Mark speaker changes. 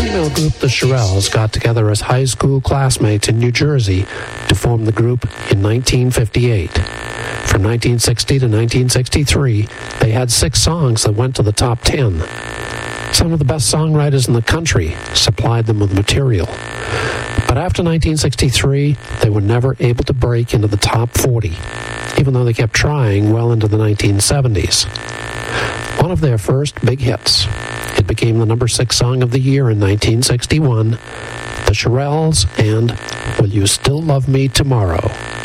Speaker 1: female group The Shirelles got together as high school classmates in New Jersey to form the group in 1958. From 1960 to 1963, they had 6 songs that went to the top 10. Some of the best songwriters in the country supplied them with material. But after 1963, they were never able to break into the top 40, even though they kept trying well into the 1970s. One of their first big hits, it became the number 6 song of the year in 1961, The Shirelles and Will You Still Love Me Tomorrow?